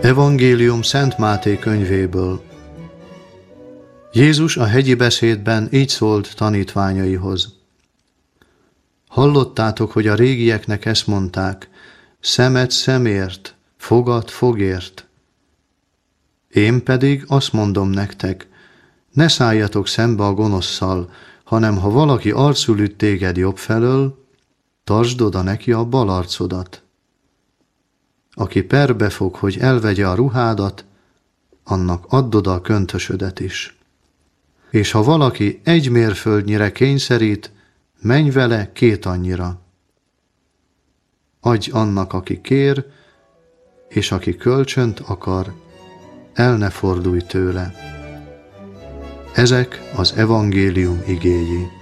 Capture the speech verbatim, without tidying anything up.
Evangélium Szent Máté könyvéből. Jézus a hegyi beszédben így szólt tanítványaihoz. Hallottátok, hogy a régieknek ezt mondták, szemet szemért, fogat fogért. Én pedig azt mondom nektek, ne szálljatok szembe a gonoszszal, hanem ha valaki arcul üt téged jobb felől, tartsd oda neki a bal arcodat. Aki perbe fog, hogy elvegye a ruhádat, annak add oda a köntösödet is. És ha valaki egy mérföldnyire kényszerít, menj vele két annyira. Adj annak, aki kér, és aki kölcsönt akar, el ne fordulj tőle. Ezek az evangélium igéi.